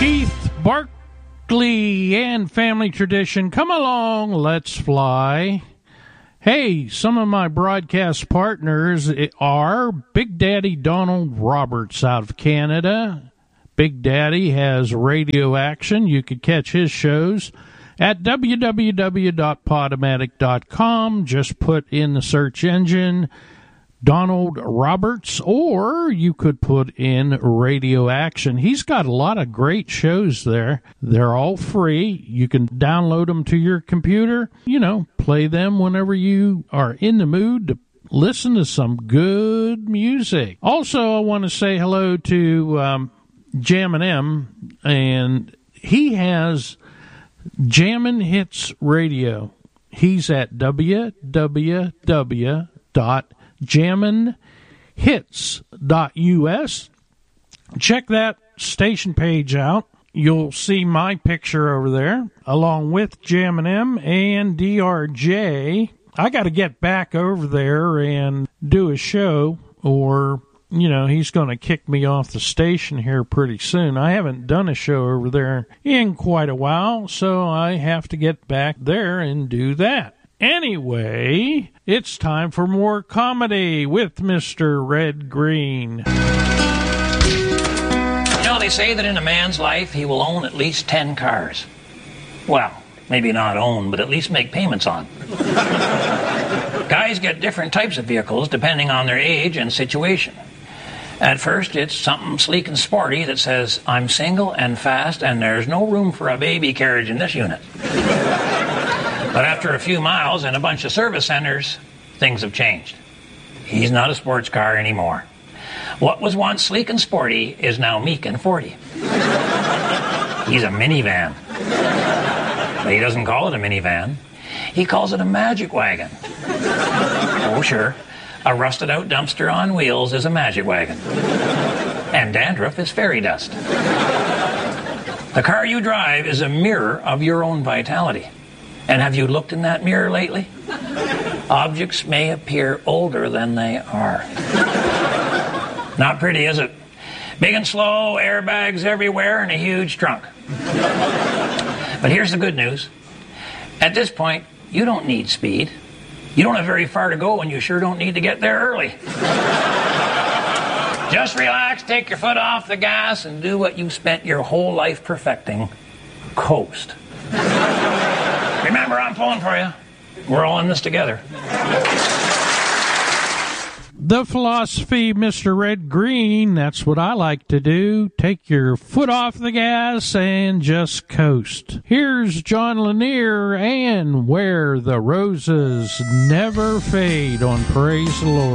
Keith Barkley and Family Tradition. Come along, let's fly. Hey, some of my broadcast partners are Big Daddy Donald Roberts out of Canada. Big Daddy has radio action. You could catch his shows at www.podomatic.com. Just put in the search engine Donald Roberts, or you could put in radio action. He's got a lot of great shows there. They're all free. You can download them to your computer, play them whenever you are in the mood to listen to some good music. Also, I want to say hello to Jammin' M, and he has Jammin' Hits Radio. He's at www.jamminhits.us. Check that station page out. You'll see my picture over there, along with Jammin' M and DRJ. I got to get back over there and do a show, or, he's going to kick me off the station here pretty soon. I haven't done a show over there in quite a while, so I have to get back there and do that. Anyway, it's time for more comedy with Mr. Red Green. They say that in a man's life he will own at least 10 cars. Well, maybe not own, but at least make payments on. Guys get different types of vehicles depending on their age and situation. At first, it's something sleek and sporty that says, I'm single and fast and there's no room for a baby carriage in this unit. But after a few miles and a bunch of service centers, things have changed. He's not a sports car anymore. What was once sleek and sporty is now meek and 40. He's a minivan. But he doesn't call it a minivan. He calls it a magic wagon. Oh, sure. A rusted-out dumpster on wheels is a magic wagon. And dandruff is fairy dust. The car you drive is a mirror of your own vitality. And have you looked in that mirror lately? Objects may appear older than they are. Not pretty, is it? Big and slow, airbags everywhere, and a huge trunk. But here's the good news. At this point, you don't need speed. You don't have very far to go, and you sure don't need to get there early. Just relax, take your foot off the gas, and do what you've spent your whole life perfecting. Coast. Remember, I'm pulling for you. We're all in this together. The philosophy, Mr. Red Green, that's what I like to do. Take your foot off the gas and just coast. Here's John Lanier and Where the Roses Never Fade on Praise the Lord.